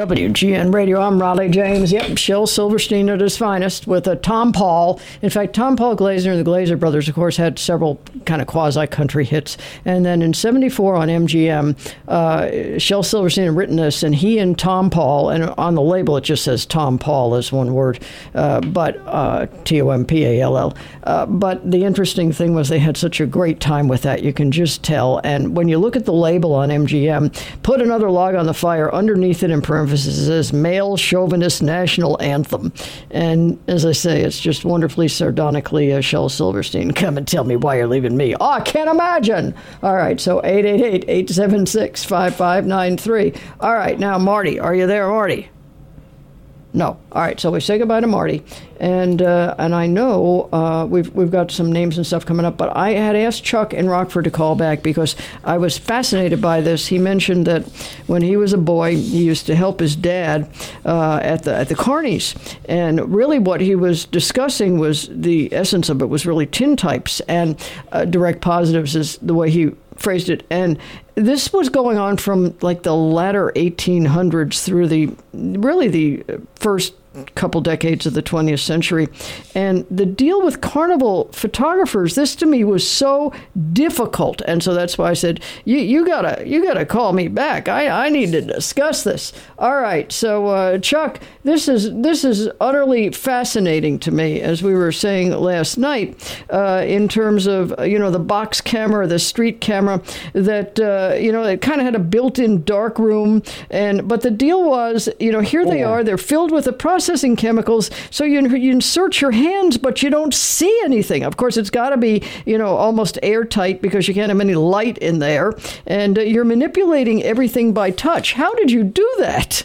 WGN Radio, I'm Raleigh James. Yep, Shel Silverstein at his finest with a Tom Paul. In fact, Tom Paul Glaser and the Glaser Brothers, of course, had several kind of quasi-country hits. And then in 74 on MGM, Shel Silverstein had written this, and he and Tom Paul, and on the label it just says Tom Paul as one word, but Tompall. But the interesting thing was they had such a great time with that, you can just tell. And when you look at the label on MGM, put another log on the fire, underneath it in parentheses it says Male Chauvinist National Anthem. And as I say, it's just wonderfully sardonically Shel Silverstein. Come and tell me why you're leaving me. Oh, I can't imagine. All right, so 888-876-5593. All right, now, Marty, are you there, Marty? No. All right, so we say goodbye to Marty, and I know we've got some names and stuff coming up, but I had asked Chuck in Rockford to call back because I was fascinated by this. He mentioned that when he was a boy, he used to help his dad at the Carneys, and really what he was discussing was the essence of it was really tintypes, and direct positives is the way he phrased it. And this was going on from like the latter 1800s through the first couple decades of the 20th century. And the deal with carnival photographers, this to me was so difficult. And so that's why I said, you gotta call me back. I need to discuss this. All right. So, Chuck, this is utterly fascinating to me, as we were saying last night, in terms of, the box camera, the street camera that, it kind of had a built-in dark room. But the deal was, here they are, they're filled with the processing chemicals, so you insert your hands, but you don't see anything. Of course, it's got to be, almost airtight because you can't have any light in there, and you're manipulating everything by touch. How did you do that?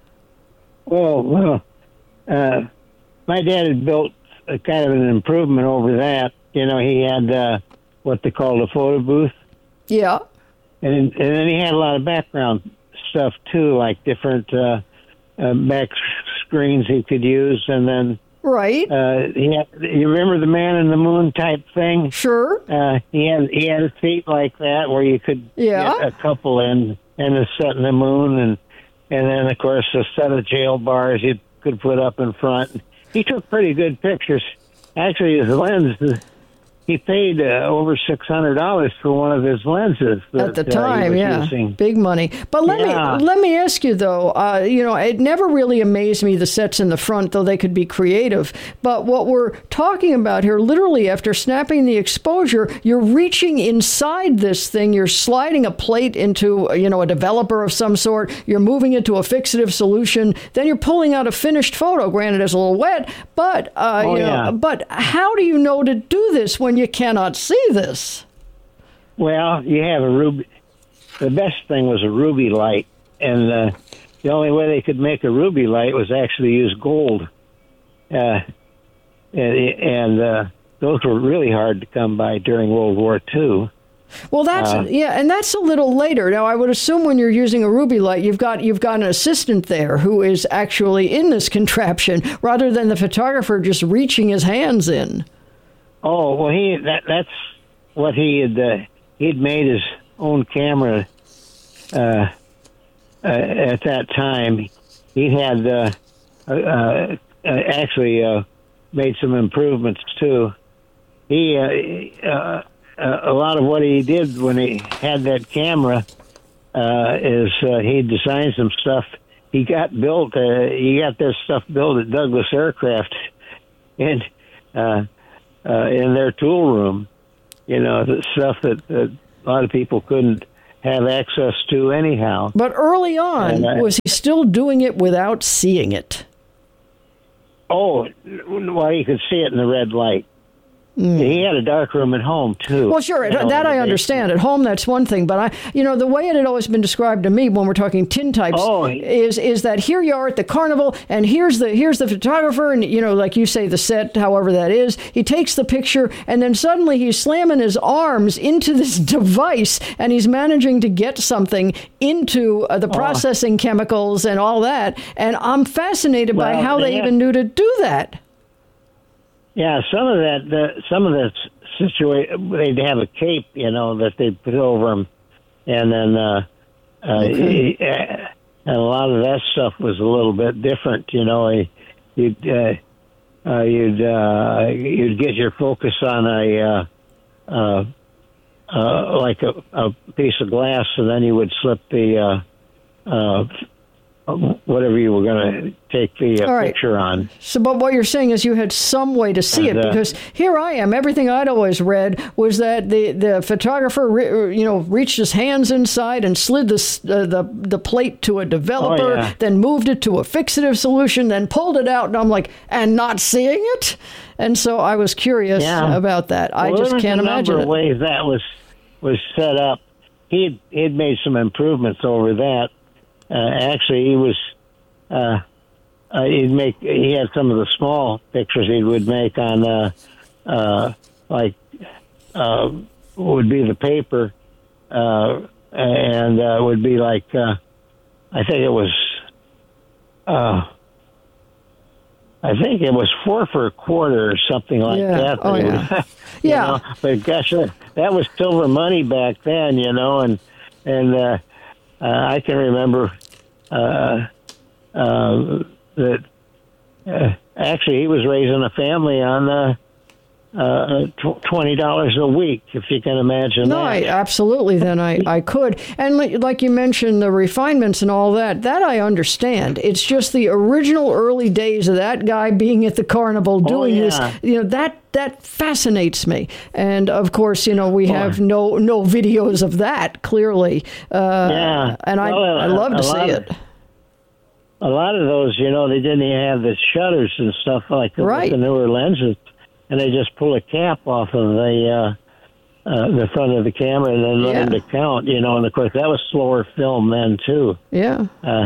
Well, my dad had built a kind of an improvement over that. He had what they called a photo booth. Yeah. And then he had a lot of background stuff, too, like different back screens he could use. And then right. You remember the Man in the Moon type thing? Sure. He had a seat like that where you could get a couple in and a set in the moon. And then, of course, a set of jail bars you could put up in front. He took pretty good pictures. Actually, his lens, he paid over $600 for one of his lenses at the time. Using. Big money. But let me ask you though. It never really amazed me, the sets in the front, though they could be creative. But what we're talking about here, literally, after snapping the exposure, you're reaching inside this thing. You're sliding a plate into a developer of some sort. You're moving it to a fixative solution. Then you're pulling out a finished photo. Granted, it's a little wet, but But how do you know to do this when you cannot see this? Well, you have a ruby. The best thing was a ruby light, and the only way they could make a ruby light was actually use gold, and those were really hard to come by during World War II. Well, and that's a little later. Now, I would assume when you're using a ruby light, you've got an assistant there who is actually in this contraption, rather than the photographer just reaching his hands in. Oh, well, that's what he'd made his own camera at that time. He had actually made some improvements too. He a lot of what he did when he had that camera is he designed some stuff. He got this stuff built at Douglas Aircraft, and in their tool room, the stuff that a lot of people couldn't have access to anyhow. But early on, was he still doing it without seeing it? Oh, well, you could see it in the red light. He had a dark room at home, too. Well, sure, that I understand. At home, that's one thing. But, the way it had always been described to me when we're talking tintypes is that here you are at the carnival, and here's the photographer, and, like you say, the set, however that is. He takes the picture, and then suddenly he's slamming his arms into this device, and he's managing to get something into the processing chemicals and all that. And I'm fascinated by how they even knew to do that. Yeah, some of that situation, they'd have a cape, that they'd put over them, and then and a lot of that stuff was a little bit different. You know, you'd get your focus on like a piece of glass, and then you would slip the whatever you were going to take the picture on. So, but what you're saying is you had some way to see it, because here I am. Everything I'd always read was that the photographer, reached his hands inside and slid the plate to a developer, then moved it to a fixative solution, then pulled it out, and I'm like, and not seeing it? And so I was curious about that. I just can't imagine it. There were a number of ways that was set up. He'd made some improvements over that. Actually, he was he had some of the small pictures he would make on would be the paper, and would be like I think it was 4 for a quarter or something like that. Oh, yeah. Yeah. But gosh, that was silver money back then, and I can remember that actually he was raising a family on $20 a week, if you can imagine that. Absolutely, then I could. And like you mentioned, the refinements and all that I understand. It's just the original early days of that guy being at the carnival doing this, that fascinates me. And of course, we have no videos of that, clearly. And I love to see it. A lot of those, they didn't even have the shutters and stuff like the newer lenses. And they just pull a cap off of the front of the camera and then let them to count, and of course that was slower film then too. Yeah.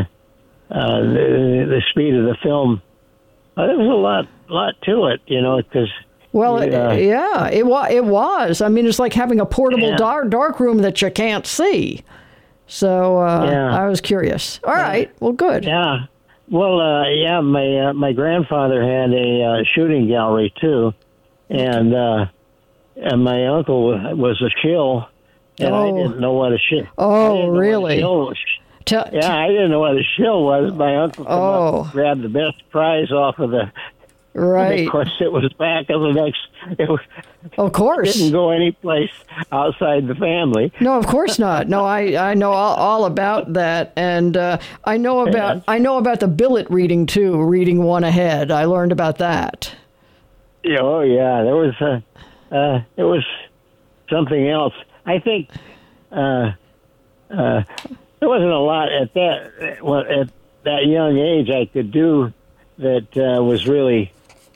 The speed of the film, there was a lot to it, because. Well, it was. I mean, it's like having a portable dark room that you can't see. So I was curious. All right. Well, good. Yeah. Well, my grandfather had a shooting gallery too. And my uncle was a shill, and I didn't know what a shill. Oh, really? I didn't know what a shill was. My uncle grabbed the best prize off of the. Right. And of course, it was back of the next. Of course, it didn't go any place outside the family. No, of course not. No, I know all about that, and I know about the billet reading too. Reading one ahead, I learned about that. Oh yeah, there was it was something else. I think there wasn't a lot at that young age I could do that was really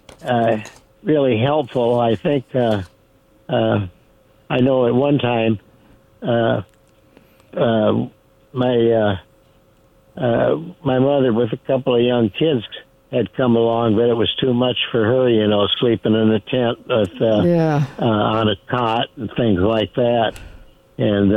helpful. I think I know at one time my mother with a couple of young kids had come along, but it was too much for her, sleeping in a tent with, on a cot and things like that. And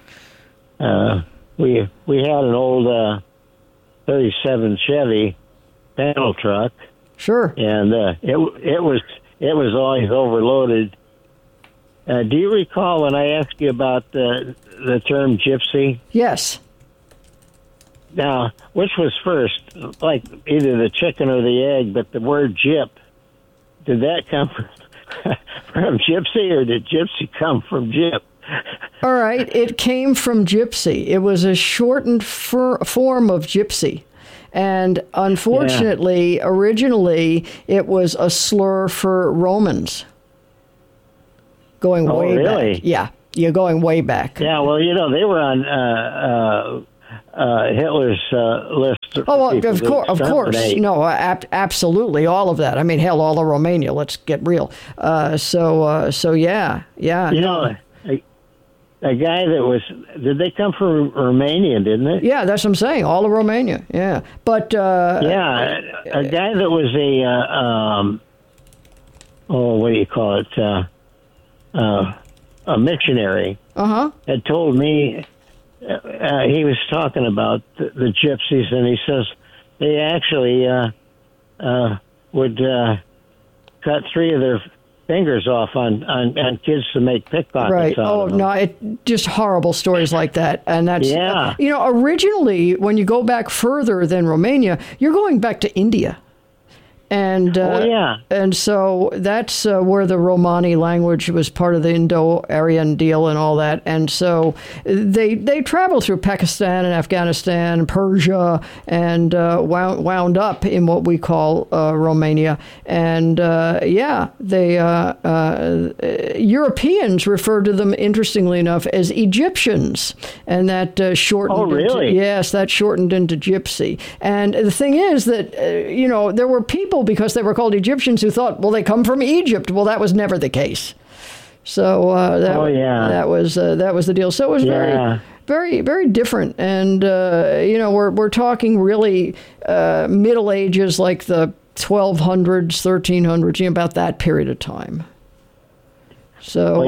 we had an old 37 Chevy panel truck. Sure. And it was always overloaded. Do you recall when I asked you about the term gypsy? Yes. Now, which was first, like either the chicken or the egg, but the word gyp, did that come from gypsy, or did gypsy come from gyp? All right, it came from gypsy. It was a shortened form of gypsy. And unfortunately, originally, it was a slur for Romans. Going way back. Yeah, you're going way back. Yeah, well, they were on Hitler's list. Oh, of course. No, absolutely, all of that. I mean, hell, all of Romania. Let's get real. So yeah. A guy that was, did they come from Romania, didn't they? Yeah, that's what I'm saying, all of Romania, yeah. But, a guy that was what do you call it, a missionary, had told me, he was talking about the gypsies, and he says they actually would cut 3 of their fingers off on kids to make pickpockets. Right. Out Oh, of them. no, just horrible stories like that. And that's, Yeah. Originally, when you go back further than Romania, you're going back to India. And and so that's where the Romani language was part of the Indo-Aryan deal and all that. And so they traveled through Pakistan and Afghanistan, Persia, and wound up in what we call Romania. And Europeans referred to them, interestingly enough, as Egyptians, and that shortened. Oh, really? Yes, that shortened into Gypsy. And the thing is that there were people, because they were called Egyptians, who thought, well, they come from Egypt. Well, that was never the case. So that was the deal. So it was very, very, very different. And we're talking really Middle Ages, like the 1200s, 1300s, about that period of time. So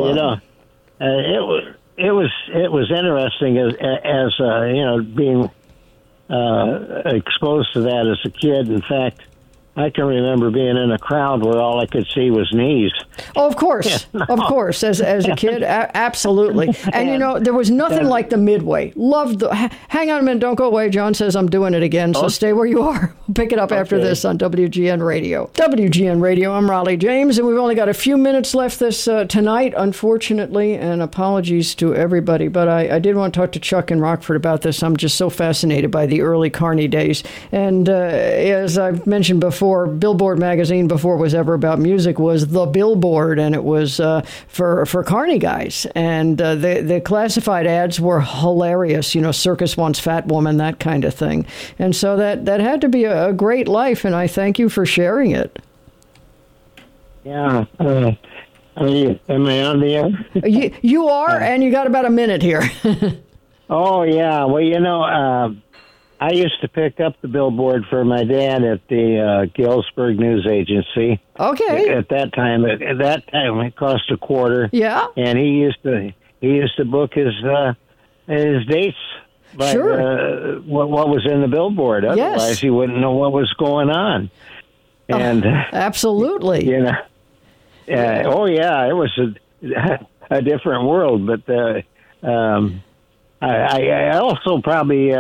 it was interesting as being exposed to that as a kid. In fact, I can remember being in a crowd where all I could see was knees. Oh, of course. Of course. As a kid, absolutely. And, there was nothing like the Midway. Hang on a minute. Don't go away. John says I'm doing it again, so stay where you are. We'll pick it up after this on WGN Radio. WGN Radio, I'm Raleigh James, and we've only got a few minutes left tonight, unfortunately, and apologies to everybody. But I did want to talk to Chuck in Rockford about this. I'm just so fascinated by the early Carney days. And as I've mentioned before, Billboard magazine, before it was ever about music, was the Billboard, and it was for Carney guys. And the classified ads were hilarious. Circus wants fat woman, that kind of thing. And so that had to be a great life, and I thank you for sharing it. Yeah. Am I on the air? You are, and you got about a minute here. Oh, yeah. Well, I used to pick up the Billboard for my dad at the Galesburg News Agency. Okay. At that time, it cost $0.25. Yeah. And he used to book his dates by what was in the Billboard. Otherwise, he wouldn't know what was going on. And absolutely. it was a different world. But I also probably.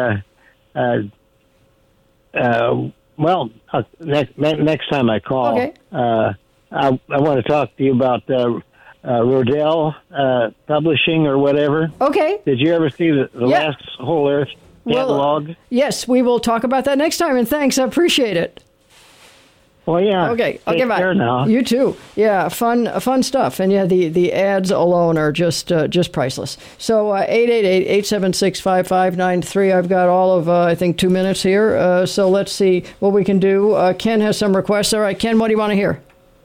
Next time I call, I want to talk to you about Rodell Publishing or whatever. Okay. Did you ever see the last Whole Earth catalog? Well, yes, we will talk about that next time, and thanks. I appreciate it. Well, yeah. Okay, Take bye. care now. You too. Yeah, fun stuff. And yeah, the ads alone are just priceless. So 888-876-5593. I've got all of I think 2 minutes here. So let's see what we can do. Ken has some requests. All right, Ken, what do you want to hear?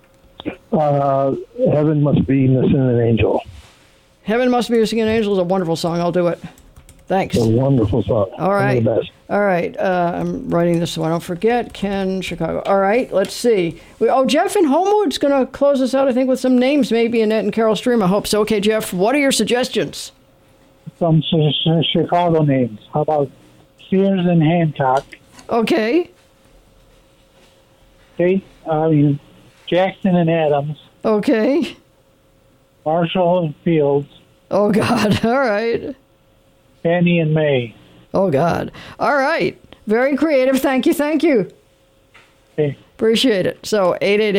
Heaven Must Be Missing an Angel. Heaven Must Be Missing an Angel is a wonderful song. I'll do it. Thanks. It's a wonderful song. All right. One of the best. All right. I'm writing this so I don't forget. Ken, Chicago. All right. Let's see. Jeff in Homewood's going to close us out, I think, with some names, maybe Annette and Carol Stream. I hope so. Okay, Jeff, what are your suggestions? Some Chicago names. How about Sears and Hancock? Okay. Okay. Jackson and Adams. Okay. Marshall and Fields. Oh, God. All right. Fannie and May. Oh, God. All right. Very creative. Thank you. Okay. Appreciate it. So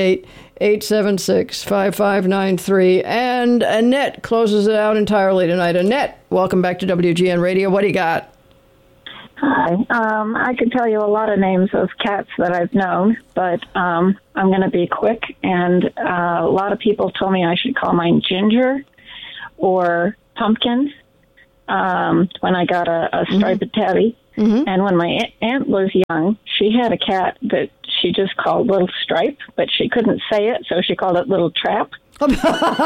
888-876-5593. And Annette closes it out entirely tonight. Annette, welcome back to WGN Radio. What do you got? Hi. I could tell you a lot of names of cats that I've known, but I'm going to be quick. And a lot of people told me I should call mine Ginger or Pumpkin. When I got a striped tabby. Mm-hmm. And when my aunt was young, she had a cat that she just called Little Stripe, but she couldn't say it, so she called it Little Trap. It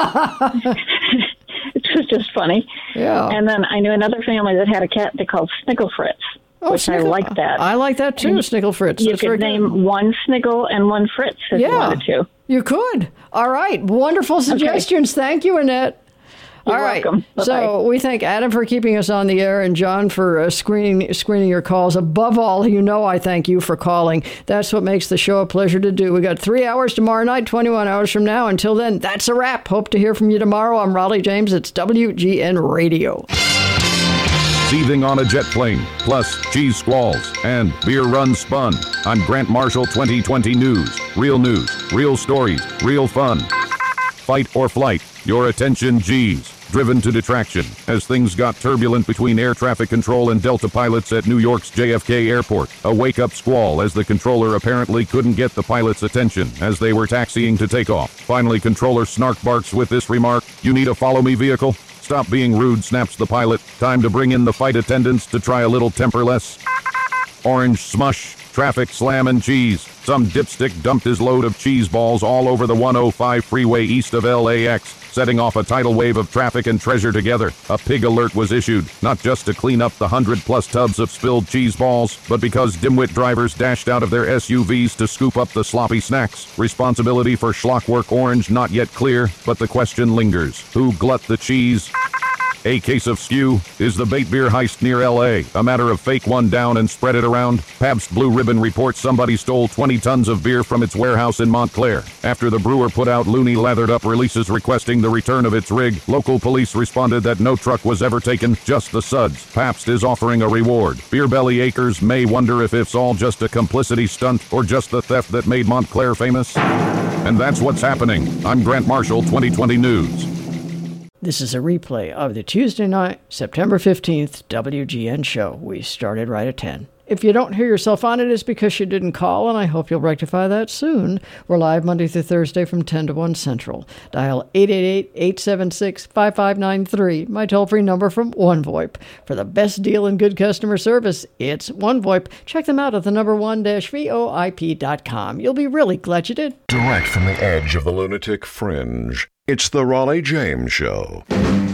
was just funny. Yeah. And then I knew another family that had a cat they called Snickle Fritz, which I liked that. I like that too, and Snickle Fritz. You could name one Sniggle and one Fritz if you wanted to. You could. All right. Wonderful suggestions. Okay. Thank you, Annette. You're All right. welcome. Bye-bye. So we thank Adam for keeping us on the air and John for screening your calls. Above all, I thank you for calling. That's what makes the show a pleasure to do. We got 3 hours tomorrow night, 21 hours from now. Until then, that's a wrap. Hope to hear from you tomorrow. I'm Raleigh James. It's WGN Radio. Seething on a jet plane, plus cheese squalls and beer runs spun. I'm Grant Marshall 2020 News. Real stories, real fun. Fight or flight, your attention G's. Driven to detraction as things got turbulent between air traffic control and Delta pilots at New York's JFK Airport. A wake-up squall as the controller apparently couldn't get the pilots' attention as they were taxiing to take off. Finally, controller snark barks with this remark, "You need a follow-me vehicle?" "Stop being rude," snaps the pilot. "Time to bring in the flight attendants to try a little temper less." Orange smush, traffic slam and cheese. Some dipstick dumped his load of cheese balls all over the 105 freeway east of LAX, setting off a tidal wave of traffic and treasure together. A pig alert was issued, not just to clean up the 100-plus tubs of spilled cheese balls, but because dimwit drivers dashed out of their SUVs to scoop up the sloppy snacks. Responsibility for schlockwork orange not yet clear, but the question lingers. Who glut the cheese? A case of skew. Is the bait beer heist near L.A. a matter of fake one down and spread it around? Pabst Blue Ribbon reports somebody stole 20 tons of beer from its warehouse in Montclair. After the brewer put out loony lathered-up releases requesting the return of its rig, local police responded that no truck was ever taken, just the suds. Pabst is offering a reward. Beer Belly Acres may wonder if it's all just a complicity stunt or just the theft that made Montclair famous. And that's what's happening. I'm Grant Marshall, 2020 News. This is a replay of the Tuesday night, September 15th WGN show. We started right at 10. If you don't hear yourself on it, it's because you didn't call, and I hope you'll rectify that soon. We're live Monday through Thursday from 10 to 1 Central. Dial 888-876-5593, my toll-free number from OneVoIP. For the best deal and good customer service, it's OneVoIP. Check them out at the number 1-voip.com. You'll be really glad you did. Direct from the edge of the lunatic fringe, it's the Raleigh James Show.